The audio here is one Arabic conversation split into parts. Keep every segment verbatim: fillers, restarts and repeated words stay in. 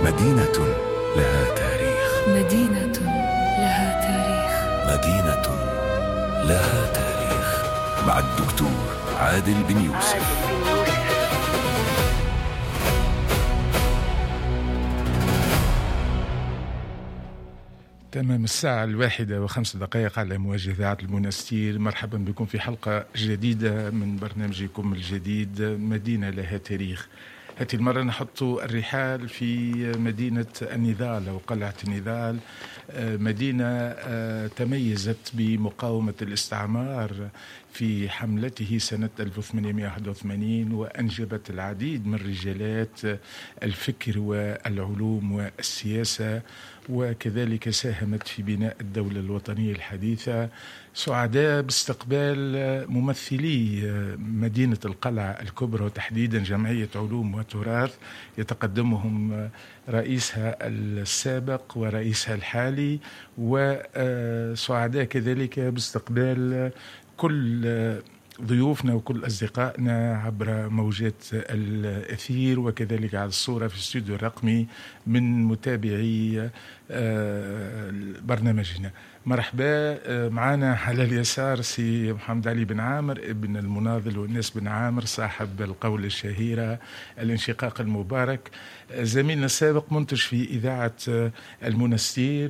مدينة لها تاريخ. مدينة لها تاريخ. مدينة لها تاريخ مع الدكتور عادل بن يوسف. تمام الساعة الواحدة وخمس دقائق على موجة إذاعة المنستير. مرحبا بكم في حلقة جديدة من برنامجكم الجديد مدينة لها تاريخ. هذه المرة نحط الرحال في مدينة النضال أو قلعة النضال، مدينة تميزت بمقاومة الاستعمار في حملته سنة ألف وثمانمائة وواحد وثمانين، وأنجبت العديد من رجالات الفكر والعلوم والسياسة، وكذلك ساهمت في بناء الدولة الوطنية الحديثة. سعداء باستقبال ممثلي مدينة القلعة الكبرى وتحديدا جمعية علوم وتراث يتقدمهم رئيسها السابق ورئيسها الحالي، وسعداء كذلك باستقبال كل ضيوفنا وكل أصدقائنا عبر موجات الأثير وكذلك على الصورة في الاستوديو الرقمي من متابعي برنامجنا. مرحبا. معنا على اليسار سي محمد علي بن عامر ابن المناضل والناس بن عامر صاحب القولة الشهيرة الانشقاق المبارك، زميلنا السابق منتج في إذاعة المنستير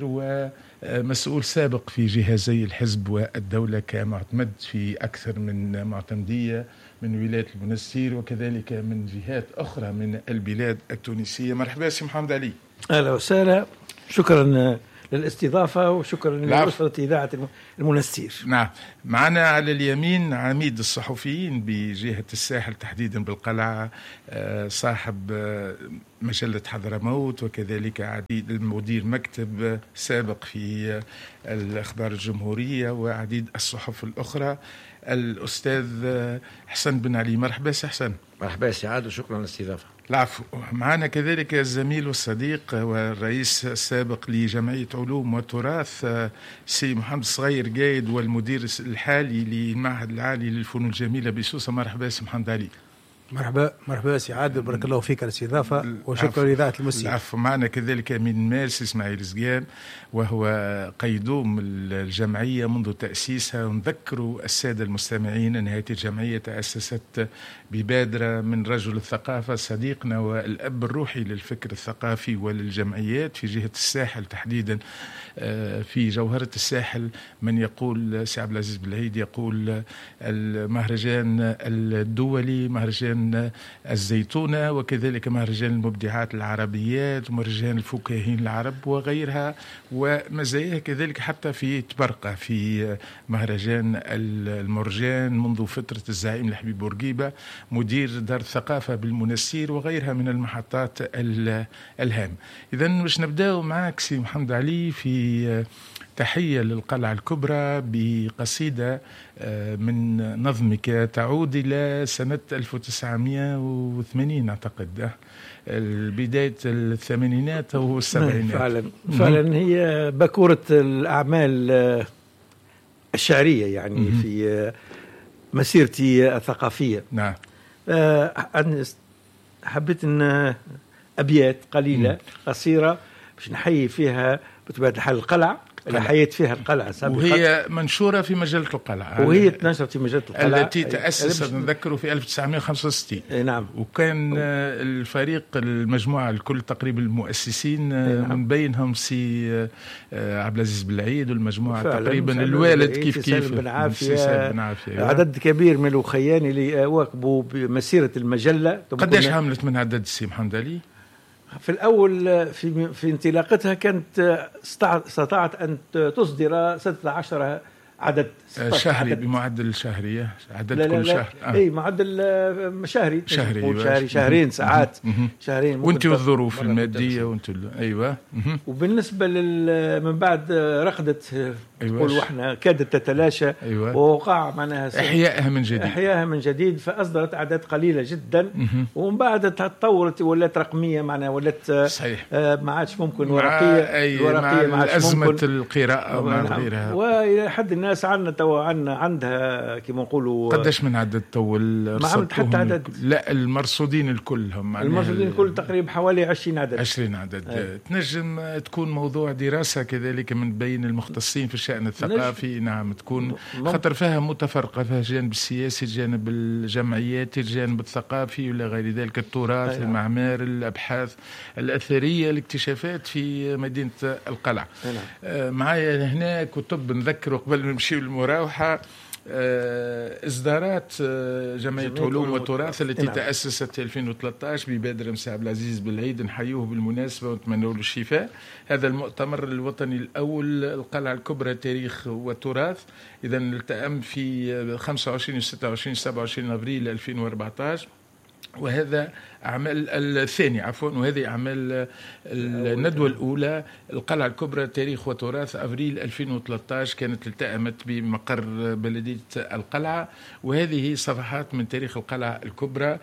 ومسؤول سابق في جهازي الحزب والدولة كمعتمد في أكثر من معتمدية من ولاية المنستير وكذلك من جهات أخرى من البلاد التونسية. مرحبا سي محمد علي. أهلا وسهلا، شكرا للاستضافة وشكرا لأسرة إذاعة المنستير. نعم. معنا على اليمين عميد الصحفيين بجهة الساحل تحديدا بالقلعة، صاحب مجلة حضرموت وكذلك عديد المدير مكتب سابق في الأخبار الجمهورية وعديد الصحف الأخرى، الأستاذ حسن بن علي. مرحبا سي حسن. مرحبا سي عادل، شكرا للاستضافة. العفو. معنا كذلك الزميل والصديق والرئيس السابق لجمعية علوم وتراث سي محمد صغير قايد والمدير الحالي للمعهد العالي للفنون الجميلة بسوسة. مرحبا سي محمد علي. مرحبا. مرحبا سي عادل، بارك الله فيك على الاستضافة وشكرا لإذاعة المنستير. العفو. معنا كذلك من مارس إسماعيل زقان وهو قيدوم الجمعية منذ تأسيسها، ونذكر السادة المستمعين أن هذه الجمعية تأسست ببادرة من رجل الثقافة صديقنا والأب الروحي للفكر الثقافي وللجمعيات في جهة الساحل تحديدا. في جوهرة الساحل من يقول سي عبد العزيز بالعيد يقول المهرجان الدولي، مهرجان الزيتونة وكذلك مهرجان المبدعات العربيات ومهرجان الفكاهين العرب وغيرها، ومزاياها كذلك حتى في تبرقة في مهرجان المرجان منذ فترة الزعيم الحبيب بورقيبة مدير دار الثقافة بالمنستير وغيرها من المحطات الهامة. إذن مش نبدأ معك سي محمد علي في تحية للقلعة الكبرى بقصيدة من نظمك تعود إلى سنة ألف وتسعمائة وثمانين أعتقد، بداية الثمانينات أو السبعينات. فعلا فعلا هي بكورة الأعمال الشعرية يعني في مسيرتي الثقافية. نعم. أنا حبيت أن أبيات قليلة قصيرة باش نحيي فيها بطبيعة الحال القلعة اللي حيت فيها القلعة سابقا، وهي منشورة في مجلة القلعة، وهي تنشرت في مجلة القلعة التي تأسست نذكره في ألف وتسعمائة وخمسة وستين. نعم. وكان الفريق المجموعة الكل تقريبا المؤسسين نعم. من بينهم سي عبد العزيز بالعيد والمجموعة تقريبا الوالد كيف كيف بن عافية، بن عافية عدد كبير من الأخيان اللي واكبوا بمسيرة المجلة. قداش عملت من عدد السي محمد علي؟ في الأول في في انطلاقتها كانت استطاعت أن تصدر ستة عشر عدد شهري عدد بمعدل شهري عدد لا لا كل لا شهر. آه. اي معدل شهري شهري شهري شهرين ساعات شهرين وانت والظروف الماديه وانت ايوه. وبالنسبه لل من بعد رقدت أيوة. تقول واحنا كادت تتلاشى. أيوة. ووقع معناها احيائها من جديد احيائها من جديد فاصدرت اعداد قليله جدا. ومن بعد تطورت ولات رقميه معناها ولات صحيح. آه ما عادش ممكن ورقيه الورقيه مع, مع أزمة القراءه ومع غيرها والى حد الناس الناس عندنا تو عندنا عندها كما نقولوا قداش من عدد تو ما عملت حتى عدد؟ لا المرصودين الكل هم المرصودين الكل تقريبا حوالي عشرين عدد. عشرين عدد. أي. تنجم تكون موضوع دراسة كذلك من بين المختصين في الشأن الثقافي. نعم تكون خاطر فيها متفرقة، فيها الجانب السياسي، الجانب الجمعياتي، الجانب الثقافي ولا غير ذلك، التراث، المعمار، الأبحاث الأثرية، الاكتشافات في مدينة القلعة. آه معايا هنا كتب نذكر قبل ما نمشي للمراوحة. إصدارات جمعية علوم وتراث التي نعم. تأسست في ألفين وثلاثة عشر ببادرة مساء عبد العزيز بالعيد، نحيوه بالمناسبة ونتمنى له الشفاء. هذا المؤتمر الوطني الأول القلعة الكبرى تاريخ وتراث، إذا التأم في خمسة وعشرين وستة وعشرين سبعة وعشرين أبريل ألفين وأربعة عشر، وهذا أعمال الثاني عفوا وهذه أعمال الندوة الأولى القلعة الكبرى تاريخ وتراث أبريل ألفين وثلاثة عشر، كانت التأمت بمقر بلدية القلعة. وهذه صفحات من تاريخ القلعة الكبرى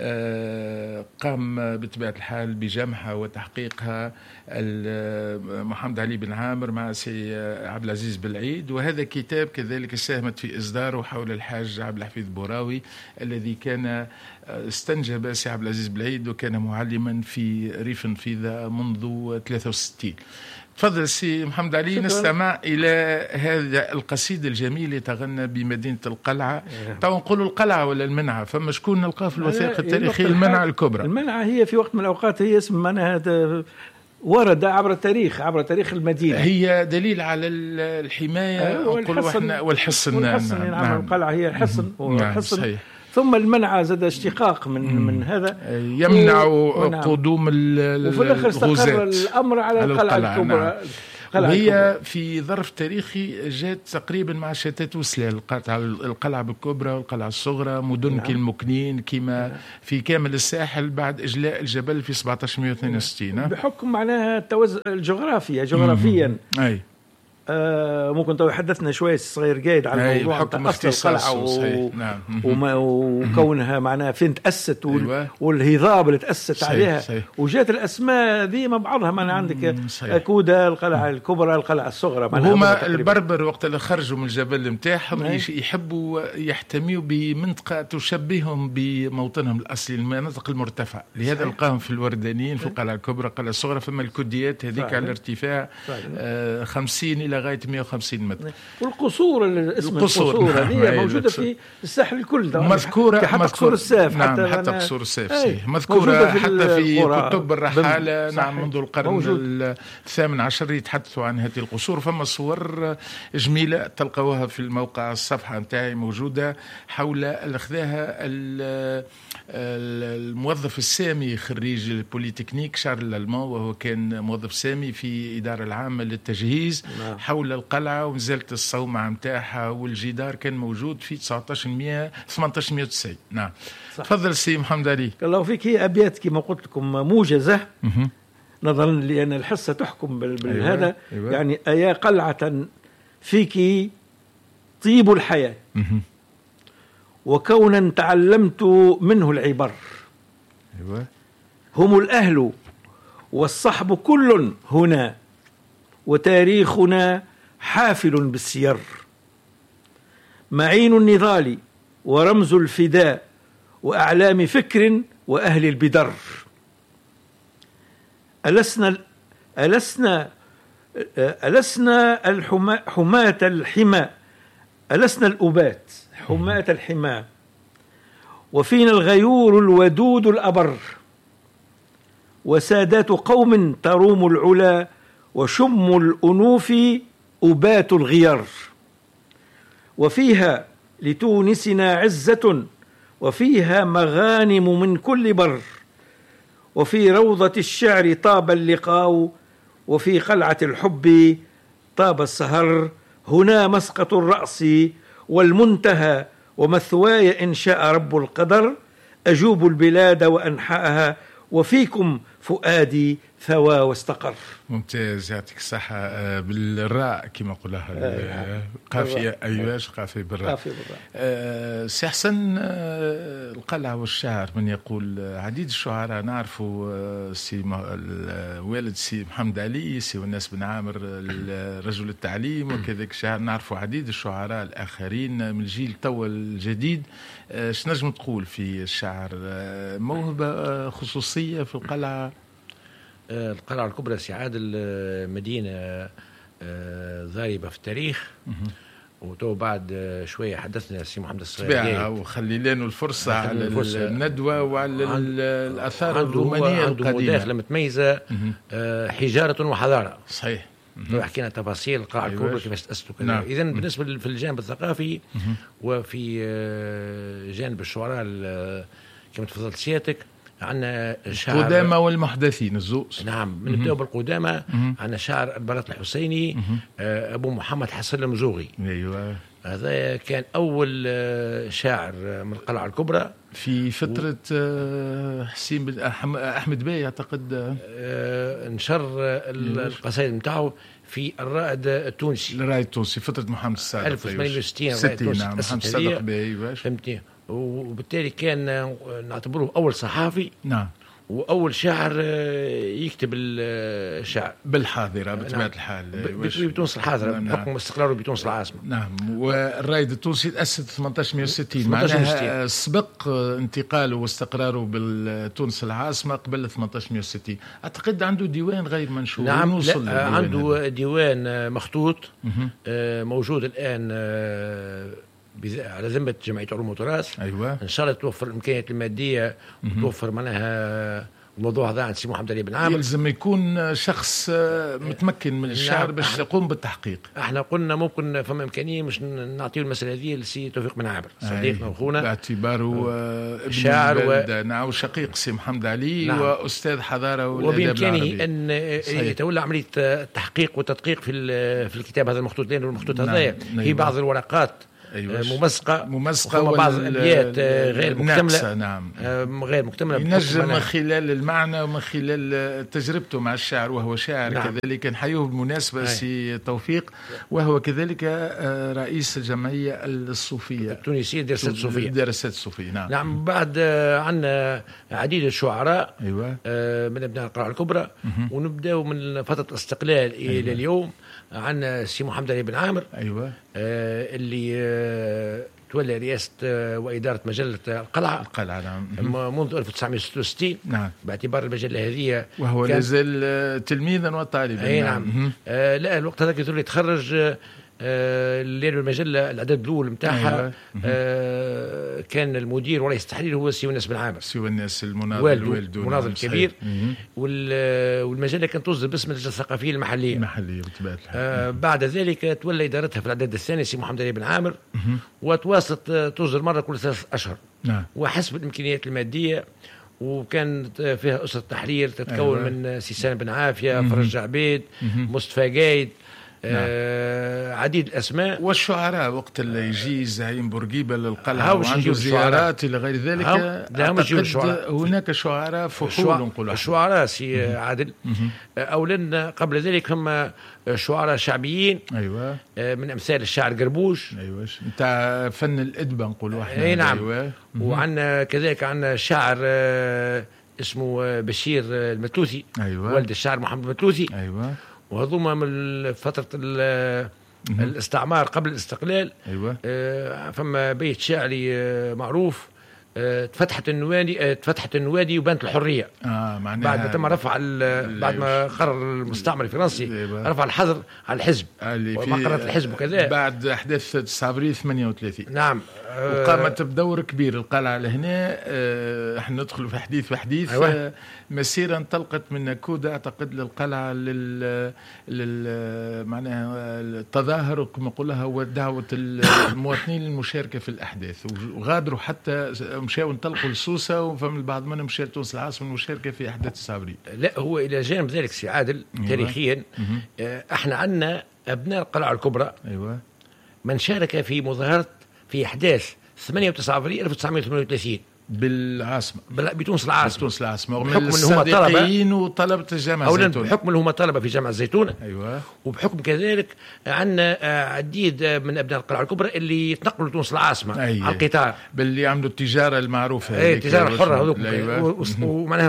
قام بطبيعة الحال بجمعها وتحقيقها محمد علي بن عامر مع سي عبد العزيز بالعيد. وهذا كتاب كذلك ساهمت في إصداره حول الحاج عبد الحفيظ بوراوي الذي كان استنجب سي عبد العزيز بالعيد وكان معلما في ريف نفيذة منذ ثلاثة وستين. تفضل سي محمد علي. شكرا. نستمع إلى هذا القصيدة الجميل يتغنى بمدينة القلعة. طبعا نقولوا القلعة ولا المنعة، فما شكون نلقاه في الوثائق التاريخية المنعة الكبرى. المنعة هي في وقت من الأوقات هي اسم منها هذا ورد عبر التاريخ عبر تاريخ المدينة، هي دليل على الحماية والحصن والحصن. والحصن نعم. نعم. القلعة هي الحصن والحصن. نعم. ثم المنع زاد اشتقاق من مم. من هذا يمنع قدوم الغزاة، وفي الآخر استقر الأمر على, على القلعة الكبرى. نعم. وهي في ظرف تاريخي جات تقريبا مع شتات وسلال، القلعة الكبرى والقلعة الصغرى، مدن نعم. كالمكنين كما نعم. في كامل الساحل بعد إجلاء الجبل في سبعة عشر مئة واثنين وستين بحكم معناها التوزع الجغرافيا جغرافيا. أي آه ممكن تو حدثنا شويه صغير قايد على الموضوع تاع القلعه و... نعم. وما وكونها معناها فين تاسست وال... أيوة. والهضاب اللي تاسست صحيح. عليها صحيح. وجات الاسماء ذي مع بعضها، معناها عندك اكودا القلعه الكبرى القلعه الصغرى. هما البربر وقت اللي خرجوا من الجبل نتاعهم يحبوا يحتميوا بمنطقه تشبههم بموطنهم الاصلي، المناطق المرتفعه، لهذا لقاهم في الوردانيين في القلعه الكبرى القلعه الصغرى. فما الكوديات هذيك على ارتفاع آه خمسين لغاية مئة وخمسين متر. والقصور اسم القصور هذه موجودة في الساحل الكل، مذكورة حتى قصور الساف. نعم حتى, حتى قصور الساف صحيح مذكورة في حتى في كتب الرحالة. نعم منذ القرن الثامن عشر يتحدثوا عن هذه القصور. فما صور جميلة تلقوها في الموقع، الصفحة نتاعي موجودة، حول أخذها الموظف السامي خريج البوليتكنيك شارل المان، وهو كان موظف سامي في إدارة العامة للتجهيز نعم. حول القلعة، ونزلت الصومعة متاعها والجدار كان موجود في ثمانية عشر مئة وتسعين. نعم تفضل سي محمد علي. الله فيك. هي أبيات كما قلت لكم موجزة نظرا لأن الحصة تحكم بهذا. أيوة. أيوة. يعني أيا قلعة فيك طيب الحياة وكونا تعلمت منه العبر. أيوة. هم الأهل والصحب كل هنا وتاريخنا حافل بالسير، معين النضال ورمز الفداء وأعلام فكر وأهل البدر. ألسنا ألسنا ألسنا الحما حماة الحمى ألسنا الأبات حماة الحمى، وفينا الغيور الودود الأبر، وسادات قوم تروم العلا وشم الأنوف أبات الغير. وفيها لتونسنا عزة وفيها مغانم من كل بر، وفي روضة الشعر طاب اللقاء وفي قلعة الحب طاب السهر. هنا مسقط الرأس والمنتهى ومثواي إن شاء رب القدر، أجوب البلاد وأنحاءها وفيكم فؤادي ثوى واستقر. ممتاز، يعطيك الصحة. بالراء كما قولها قافية. أيوة قافية بالراء. أه سي حسن، أه القلعة والشعر، من يقول عديد الشعراء نعرفوا سي والد سي محمد علي، سي والناس بن عامر رجل التعليم، وكذلك الشعر نعرفوا عديد الشعراء الآخرين من الجيل توا الجديد. اش نجم تقول في الشعر؟ موهبة خصوصية في القلعة؟ القلعة الكبرى سي عادل مدينة ضاربة في التاريخ، وتو بعد شوية حدثنا سي محمد الصغير وخلي لنا الفرصة على الندوة وعلى الآثار الرومانية القديمة. عنده مداخلة متميزة، حجارة وحضارة. صحيح. حكينا تفاصيل القلعة الكبرى كيفاش تأسست. نعم. إذن بالنسبة في الجانب الثقافي وفي جانب الشعراء كما تفضلت سيادتك، عندنا شعر القدامى والمحدثين الزوز. نعم، نبدأ بالقدامى. عندنا شعر البلاط الحسيني، أبو محمد حسن المزوغي. أيوة، هذا كان أول شاعر من القلعة الكبرى في فترة و... حسين بن أحمد بيه أعتقد. نشر القصائد نتاعو في الرائد التونسي. الرائد التونسي فترة محمد الصادق ألف وثمانمائة وستين. نعم، محمد الصادق بيه. فهمتني. وبالتالي كان نعتبره أول صحافي. نعم. وأول شاعر يكتب الشعر بالحاضرة بطبيعة الحال بتونس الحاضرة بحكم استقراره بتونس العاصمة. نعم. والرائد التونسي تأسس ثمانية عشر مئة وستين، معناها سبق انتقاله واستقراره بالتونس العاصمة قبل ثمانية عشر مئة وستين. أعتقد عنده ديوان غير منشور. نعم، لا عنده ديوان مخطوط موجود الآن على ذمة جمعية علوم وتراث. أيوة. إن شاء الله توفر الإمكانيات المادية وتوفر معناها الموضوع هذا عند سي محمد علي بن عامر. يلزم يكون شخص متمكن من الشعر باش يقوم بالتحقيق. احنا قلنا ممكن فما إمكانية مش نعطيه المسألة هذه لسي توفيق بن عامر صديقنا وأخونا، باعتباره ابن شاعر و... وشقيق سي محمد علي. نعم. وأستاذ حضارة وبإمكانه أن يتولى عملية التحقيق والتدقيق في في الكتاب هذا المخطوط، لأنه المخطوط هذا نعم. هي بعض الورقات أيوة. ممزقة ممزقة وبعض الأبيات غير مكتملة. نعم. غير مكتملة. ينجم من خلال المعنى ومن خلال تجربته مع الشعر، وهو شاعر. نعم. كذلك نحيوه بالمناسبة سي توفيق، وهو كذلك رئيس الجمعية الصوفية التونسية دراسات الصوفية. دراسات الصوفية. نعم. نعم. بعد عندنا عديد الشعراء. أيوة. من أبناء القلعة الكبرى. ونبدأ من فترة الاستقلال أيوة. إلى اليوم عندنا سي محمد علي بن عامر. أيوة. آه اللي آه تولى رئاسة آه وإدارة مجلة القلعة. القلعة نعم. منذ ألف وتسعمائة وستة وستين. نعم. باعتبار المجلة هذه وهو لازال تلميذا وطالبا. أي نعم. نعم. آه لا الوقت هذاك اللي تخرج آه اللي المجلة العدد الأول متاعها. أيوة. آه كان المدير ورئيس التحرير هو سي والناس بن عامر. سي والناس المناضل والد المناضل الكبير. والمجلة كانت تصدر باسم اللجنة الثقافية المحلية. المحلية بطبيعة الحال. آه بعد ذلك تولى إدارتها في العدد الثاني سي محمد علي بن عامر. وتواصلت تصدر مرة كل ثلاث أشهر. نعم. وحسب الإمكانيات المادية. وكانت فيها أسرة تحرير تتكون أيوة. من سي سالم بن عافية، فرج عبيد، مصطفى قايد. نعم. آه عديد الأسماء. والشعراء وقت اللي يجي زعيم بورقيبة للقلعة وعنده زيارات إلى غير ذلك، أعتقد هناك شعراء فحول نقولها. الشعراء سي عادل أولا قبل ذلك هم شعراء شعبيين. أيوة. آه من أمثال الشاعر قربوش. أيوة. نتاع فن الأدب نقولوا احنا. أي نعم. أيوة. وعندنا كذلك عندنا شاعر آه اسمه بشير المتلوثي. أيوة. والد الشاعر محمد المتلوثي. أيوة. وهذوما من فترة الاستعمار قبل الاستقلال. أيوة. آه فما بيت شعري آه معروف آه تفتحت النوادي آه تفتحت النوادي وبانت الحرية. آه بعد ما تم رفع بعد ما قرر المستعمر الفرنسي. أيوة. رفع الحظر على الحزب ومقرة الحزب وكذا بعد أحداث تسعة أبريل ثمانية وثلاثين. نعم. آه وقامت بدور كبير القلعة لهنا. آه احنا ندخل في حديث وحديث. أيوة. آه مسيرة انطلقت من نكودة أعتقد للقلعة لل لل معناها التظاهر كما نقولها ودعوة المواطنين للمشاركة في الأحداث، وغادروا حتى مشاو انطلقوا لسوسة، وفم البعض منهم مشى لتونس العاصمة المشاركة في أحداث تسعة أبريل. لا هو إلى جانب ذلك سي عادل. أيوة. تاريخيا آه احنا عندنا أبناء القلعة الكبرى. أيوة. من شارك في مظاهرة في أحداث ثمانية وتسعين أبريل ألف وتسعمائة وثمانية وثلاثين. بالعاصمه بتونس العاصمه بتونس العاصمه بحكم ان هم طلبه وطلبه الجامعه الزيتونه بحكم ان هم طلبه في جامعه الزيتونه. ايوه. وبحكم كذلك عندنا عديد من ابناء القلعه الكبرى اللي يتنقلوا لتونس العاصمه أيه. على القطار باللي عملوا التجاره المعروفه اي التجاره الحره هذوك. أيوة. ومعناها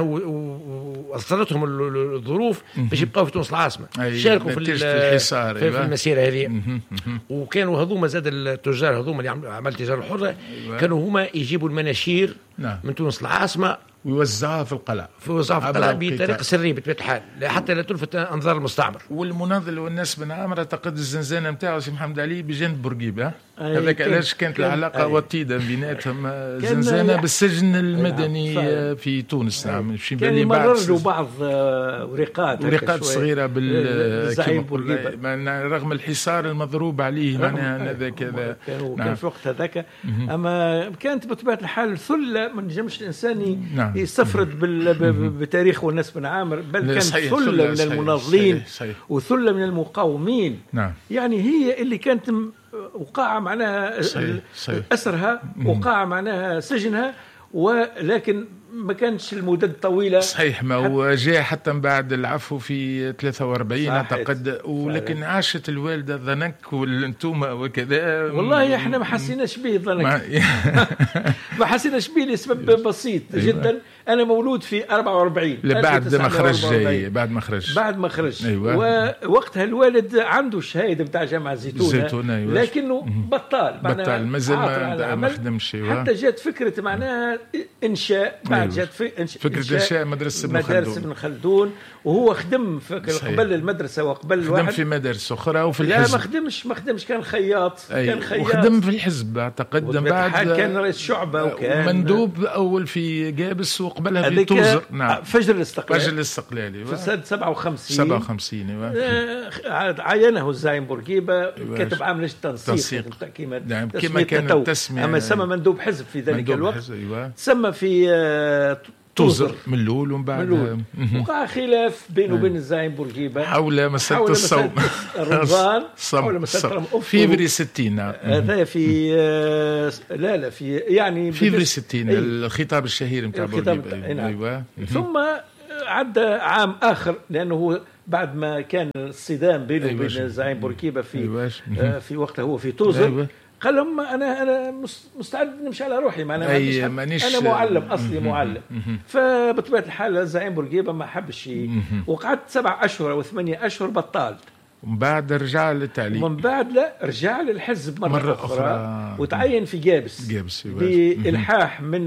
وصلتهم الظروف باش يبقاو في تونس العاصمه. أيه. شاركوا في الحصار في, أيوة. في المسيره هذه. وكانوا هذوما زاد التجار هذوما اللي عملوا التجاره الحره. أيوة. كانوا هما يجيبوا المناشير نعم. من تونس العاصمه ويوزعها في القلعة ويوزعها في القلعة بطريقة سرية بطبيعة الحال حتى لا تلفت أنظار المستعمر. والمناضل والناس بن عامر اعتقد الزنزانة نتاعو سي محمد علي بجانب بورقيبة. هذاك علاش كانت العلاقة وطيدة بيناتهم الزنزانة بالسجن المدني آه في تونس. نعم كان يمرر له بعض ورقات ورقات صغيرة بالزعيم بورقيبة رغم الحصار المضروب عليه معناها هذا كذا. كان في وقت هذاك أما كانت بطبيعة الحال ثلة ما نجمش الإنسان نعم. يستفرد بتاريخ والناس بن عامر بل كان ثلة من المناضلين وثلة من المقاومين. نعم. يعني هي اللي كانت وقاعة معناها صحيح. صحيح. أسرها وقاعة معناها سجنها ولكن ما كانش المدة طويلة. صحيح. ما هو جاء حتى من بعد العفو في ثلاثة وأربعين اعتقد ولكن عاشت الوالدة ظنك والانتومة وكذا. والله احنا ما حسيناش به ظنك ما حسيناش به لسبب بسيط جدا. انا مولود في أربعة وأربعين بعد ما خرج جاي بعد ما خرج بعد ما خرج. أيوة. ووقتها الوالد عنده الشهاده بتاع جامعه الزيتونه أيوة. لكنه بطال بطال مازال ما, ما خدمش. حتى جات فكره معناها انشاء بعد أيوة. جات فكره انشاء مدرسه ابن خلدون مدرسه ابن خلدون وهو خدم قبل المدرسه وقبل الواحد خدم في مدارس اخرى وفي لا الحزب. ما خدمش ما خدمش كان خياط. أيوة. كان خياط وخدم في الحزب اعتقد بعد كان رئيس شعبه وكان مندوب اول في جابس وقبلها في توزر. نعم. فجر الاستقلال فجر الاستقلال في سنة سبعة وخمسين سبعة وخمسين آه عينه الزعيم بورقيبة كاتب عام لجنة التنسيق نعم كما كان التسمية أما سمى مندوب حزب في ذلك الوقت. أيوة. سمى في آه توزر من الأول ومن بعد وقع خلاف بينه وبين الزعيم بورقيبة حول مسألة الصوم رمضان حول مسألة فيفري ستين. هذا في آه لا لا في يعني فيفري ستين أي. الخطاب الشهير نتاع بورقيبة. أيوة. ثم عدى عام آخر لأنه بعد ما كان الصدام بينه وبين أيوة. الزعيم بورقيبة في أيوة. آه في وقته هو في توزر. أيوة. قال لهم انا انا مستعد نمشي على روحي ما انا أي انا معلم اصلي معلم. فبطبيعه الحال الزعيم بورقيبة ما حبش وقعدت سبع اشهر او ثمانية اشهر بطال. ومن بعد رجع للتعليم ومن بعد لا رجع للحزب مرة, مرة أخرى, أخرى وتعين في جابس جابس بإلحاح من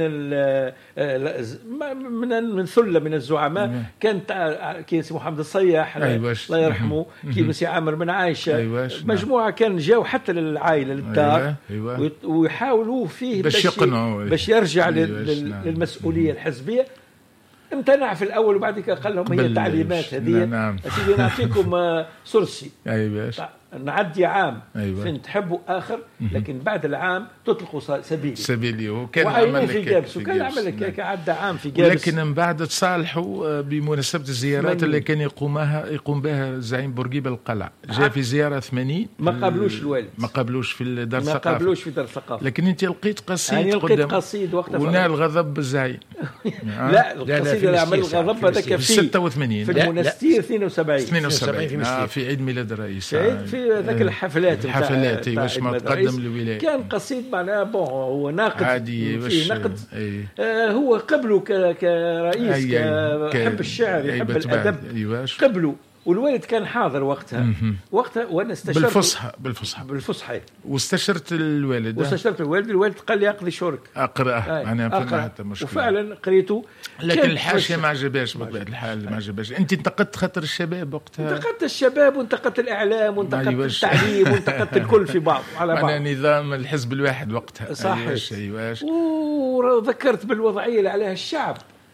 من من ثلة من الزعماء. كانت كيس محمد الصياح الله يرحمه كيس عامر بن عائشة مجموعة كان جاوا حتى للعائلة للدار ويحاولوا فيه باش يقنعوا باش يرجع للمسؤولية الحزبية. امتنع في الاول وبعد كده قال لهم هي التعليمات هذه نعم. سيدي نعطيكم سرسي ايوه نعدي عام أيوة. فين تحبوا اخر لكن بعد العام تطلقوا سبيلي سبيلي وكان عمل في جابس وكان عمل هيك عدى عام في جابس. لكن من بعد تصالحوا بمناسبه الزيارات اللي كان يقومها يقوم بها الزعيم بورقيبة القلعه. جاء في زياره ثمانين ما قابلوش الوالد ما قابلوش في دار الثقافه ما قابلوش في دار الثقافه. لكن انت لقيت قصيد يعني لقيت قصيد وقتها ونال غضب الزعيم. لا القصيد اللي عمل الغضب هذاك في ستة وثمانين في المنستير اثنين وسبعين اثنين وسبعين في عيد ميلاد الرئيس في ذاك الحفلات الحفلات باش ما تقدم للولايه. كان قصيد معناه بون هو ناقد عادي في نقد آه هو قبله كرئيس كحب الشعر يحب الادب قبله والوالد كان حاضر وقتها وقتها وانا استشرت بالفصحى بالفصحى بالفصحى واستشرت الوالد واستشرت الوالد الوالد قال لي اقضي شورك اقراه انا فما حتى مشكله وفعلا قريته. لكن الحاشيه ما عجباش بطبيعه الحال ما عجباش. انت انتقدت خاطر الشباب وقتها انتقدت الشباب وانتقدت الاعلام وانتقدت التعليم وانتقدت الكل في بعض على بعض. انا نظام الحزب الواحد وقتها صحيح. وذكرت بالوضعيه اللي عليها الشعب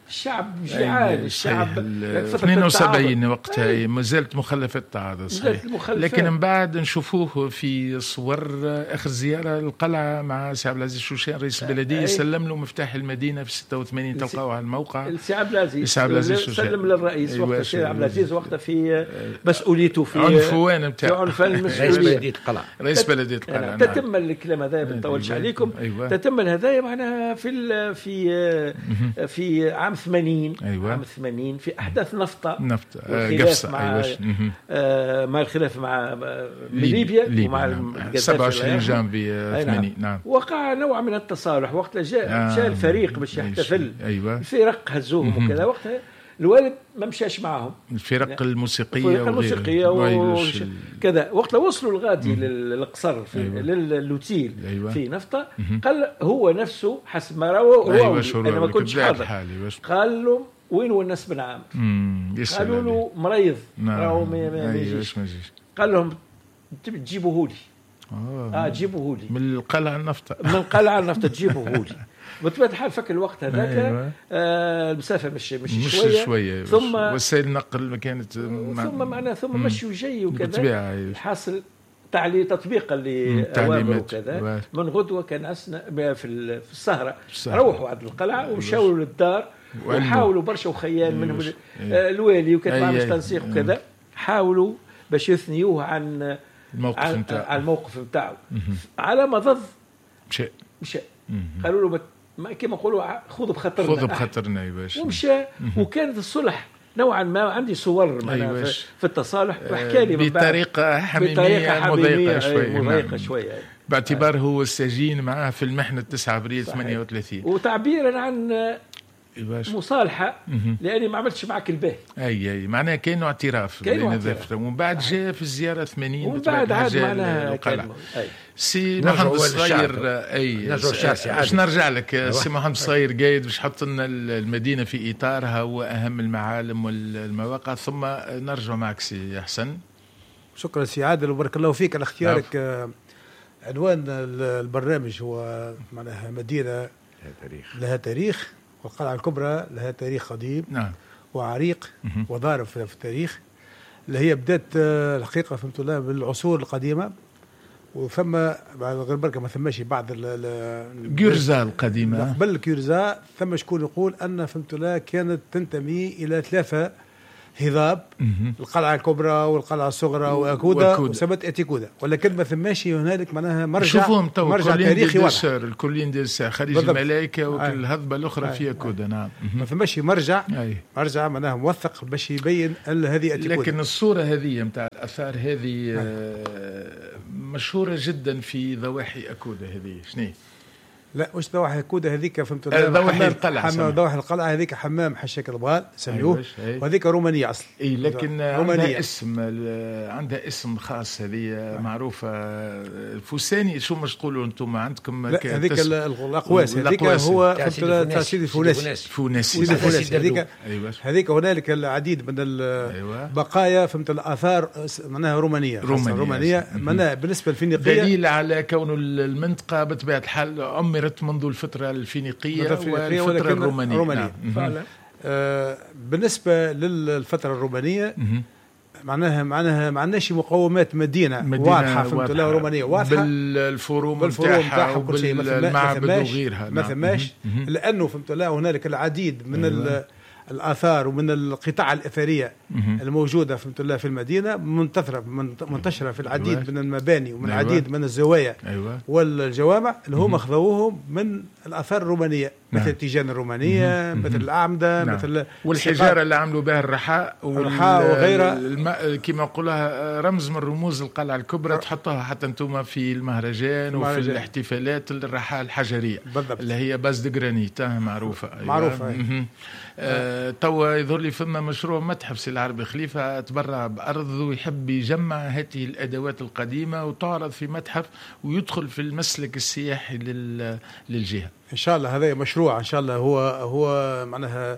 الشعب جيعان. الشعب اثنين وسبعين وقتها ما زالت مخلفات التعاضد صحيح، لكن من بعد نشوفوه في صور اخر زياره للقلعه مع سي عبد العزيز شوشان رئيس البلديه، سلم له مفتاح المدينه في ستة وثمانين، تلقاوه على الموقع. السي عبد العزيز سلم للرئيس وقت السي عبد العزيز وقتها في مسؤوليته في عنفوان نتاع عنفوان رئيس بلديه القلعه رئيس بلديه القلعه. تتم الكلام هذا ما نطولش عليكم. تتم هذا معناها في في في عام ثمانين. أيوة. عام ثمانين في احداث نفطه نفط قفصه مع آه مع الخلاف مع ليبيا, ليبيا ومع نعم. سبعة وعشرين جانفي ثمانين. نعم. وقع نوع من التصالح وقت جاء آه. جاء الفريق باش يحتفل. أيوة. الفرق هزوهم وكذا. وقتها الوالد ما مشاش معهم، الفرق الموسيقيه الفرق الموسيقيه وكذا. وقت وصلوا الغادي للقصر في أيوة. للوتيل أيوة. في نفطه. قال هو نفسه حسب ما روى أيوة. انا ما كنتش حاضر. قال له وين هو الناس بن عامر؟ قالوا له مريض راهو ما يجيش. قال لهم تجيبوه لي. اه, آه جيبوه لي من القلعه النفطه من القلعه النفطه تجيبوه لي. بطبيعه الحال فك الوقت هذاك. أيوة. آه المسافه مش مش, مش شويه, شوية. ثم وسائل النقل ما كانت ثم معناه ثم مشي وجاي وكذا. حاصل تعلي تطبيقا لأوامر وكذا. من غدوه كان أسنا في في السهره روحوا عند القلعه ومشاو للدار وحاولوا برشا وخيال منهم الوالي وكانت معهم تنسيق وكذا. حاولوا باش يثنيوه عن الموقف عن, نتاعو عن الموقف نتاعو. على ما ضد مشى مشى قالوا له ما كما نقولوا خذوا بخاطرنا خذوا بخاطرنا يا باشا ومشى. وكانت الصلح نوعا ما عندي صور أيوة. في, في التصالح وحكى لي بطريقه حميميه مضايقه شويه مضايقه شويه باعتبار هو السجين معاه في المحنه تسعة أبريل ثمانية وثلاثين وتعبيرا عن مصالحة لأني ما عملتش معك الباهي. أي أي معناها كأنه اعتراف بين الذفرة. ومن بعد جاء في الزيارة ثمانين ومن بعد عاد معناها سي محمد الصغير. أي باش نرجع لك سي محمد الصغير قايد باش حط لنا المدينة في إطارها وأهم المعالم والمواقع ثم نرجع معك سي حسن. شكرا سي عادل وبارك الله فيك على اختيارك. آه عنوان البرنامج هو معناها مدينة لها تاريخ لها تاريخ والقلعة الكبرى لها تاريخ قديم. نعم. وعريق وضارب في التاريخ اللي هي بدات الحقيقة فهمت الله بالعصور القديمة. وثم بعد غير بركة ما ثماش بعض الجرزة القديمة قبل الجرزة ثم شكون يقول أن فهمت الله كانت تنتمي إلى ثلاثة هضاب. القلعة الكبرى والقلعة الصغرى وأكودا وسبت أتيكودا. ولكن ما ثماش هنالك معناها مرجع مرجع تاريخي واضح. الكلين دي خريج الملائكة والهضبة الأخرى في أكودا. نعم. ما ثماش مرجع أي. مرجع معناها موثق باش يبين هذه أتيكودا. لكن الصورة هذه متاع الآثار هذه آه مشهورة جدا في ضواحي أكودا. هذه شنو؟ لا واش ضواحي أكودا هذيك فهمت ضواحي القلعة. حمام ضواحي القلعة هذيك حمام حشاك البغال سميوه. أيوة. وهذيك رومانية أصلا. اي لكن عندها اسم عندها اسم خاص. هذه معروفة الفوساني. شو مش تقولوا انتم عندكم؟ لا هذيك الأقواس هذيك هو فهمت سيدي الفوناسي. فوناسي هذيك هذيك هنالك العديد من البقايا فهمت الآثار معناها رومانية رومانية, رومانية. معناها بالنسبة للفينيقية دليل على كون المنطقة بطبيعة الحال عمر منذ الفترة الفينيقية والفترة الرومانية. رومانية. فعلا. آه بالنسبة للفترة الرومانية معناها معناها ما عندناش مقومات مدينة, مدينة واضحة فهمت الله رومانية واضحة بالفروم نتاعها وبالمعبد وغيرها. ما ثماش لأنه فهمت الله هنالك العديد من أيوة. الآثار ومن القطع الأثرية الموجودة فهمت الله في المدينة منتشرة منتشرة في العديد أيوة. من المباني ومن العديد أيوة. من الزوايا أيوة. والجوامع اللي هم أخذوهم من الآثار الرومانية. نعم. مثل التيجان الرومانية. مثل الأعمدة. نعم. مثل والحجارة اللي عملوا بها الرحاء والرحاء وغيرها الم... كما نقولها رمز من رموز القلعة الكبرى. تحطها حتى انتم في المهرجان وفي الاحتفالات الرحاء الحجرية بالضبط. اللي هي باز دي جرانيت معروفة. أيوة. معروفة. أيوة. آه توا يظهر لي فما مشروع متحف سي العربي خليفة تبرع بأرض ويحب يجمع هذه الأدوات القديمة وتعرض في متحف ويدخل في المسلك السياحي لل... للجهة. إن شاء الله هذا مشروع إن شاء الله هو هو معناها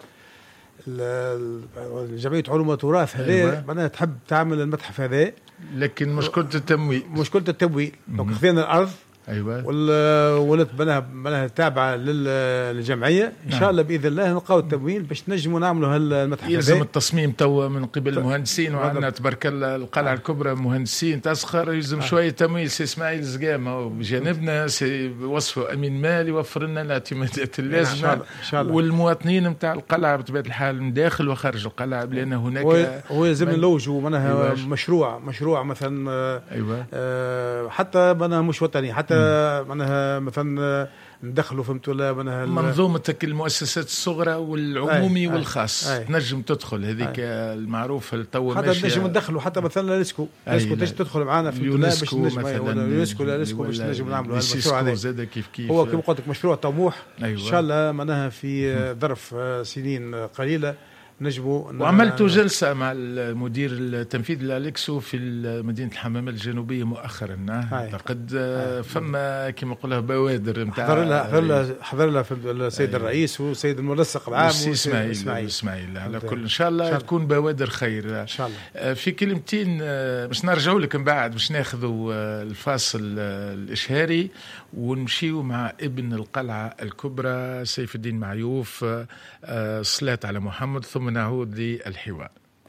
جمعية علوم وتراث هذا أيوة. معناها تحب تعمل المتحف هذا. لكن مشكلة التمويل مشكلة التمويل. دونك خذينا الأرض أيوة. ولات بناها بناها تابعه للجمعيه ان شاء الله باذن الله نلقاو التمويل باش نجموا نعملوا هالمتحف. يلزم التصميم توا من قبل المهندسين، وعندنا تبارك الله القلعه الكبرى مهندسين تسخر، يلزم آه. شويه تمويل. سي اسماعيل زقامه بجانبنا سي وصفه امين مالي يوفر لنا الاعتمادات اللازمه إن شاء الله. والمواطنين نتاع القلعه بطبيعه الحال من داخل وخارج القلعه، لان هناك هو يلزم نلوجوا معناها أيوة. مشروع مشروع مثلا أيوة. آه حتى معناها مش وطني، حتى معناها مثلا ندخلوا فهمت ولا معناها منظومة المؤسسات الصغرى والعمومي أي والخاص أي. نجم تدخل هذيك المعروفة التو حتى نجم ندخلوا حتى مثلا اليونسكو اليونسكو تجي تدخل معنا في باش نجم اليونسكو اليونسكو باش نجم نعملوا المشروع هذا كيف كيف هو كما قلت لك مشروع طموح أيوة. ان شاء الله معناها في ظرف سنين قليلة نجموا. وعملت جلسة مع المدير التنفيذي لاليكسو في مدينة الحمامات الجنوبية مؤخرا. اعتقد فما كما نقولها بوادر نتاع حضر لها حضر لها حضر لها السيد الرئيس والسيد المنسق العام والسيد اسماعيل اسماعيل على كل ان شاء الله تكون بوادر خير ان شاء الله. في كلمتين باش نرجعوا لك من بعد باش ناخذوا الفاصل الاشهاري ونمشيوا مع ابن القلعة الكبرى سيف الدين معيوف، صلاة على محمد، ثم نعود للحوار.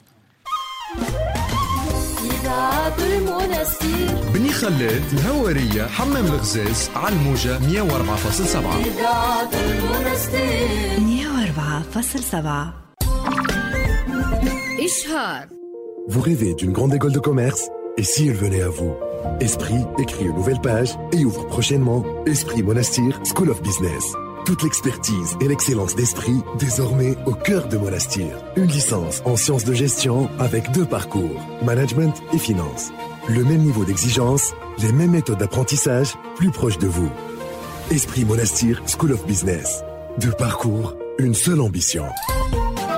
بني خلاد الهوارية حمام الغزاز على الموجة مية وأربعة فاصلة سبعة مية وأربعة فاصلة سبعة. إشهار. Vous rêvez d'une grande école de commerce? Et si elle venait à vous? Esprit écrit une nouvelle page et ouvre prochainement Esprit Monastir School of Business. Toute l'expertise et l'excellence d'Esprit désormais au cœur de Monastir. Une licence en sciences de gestion avec deux parcours, management et finance. Le même niveau d'exigence, les mêmes méthodes d'apprentissage, plus proches de vous. Esprit Monastir School of Business. Deux parcours, une seule ambition.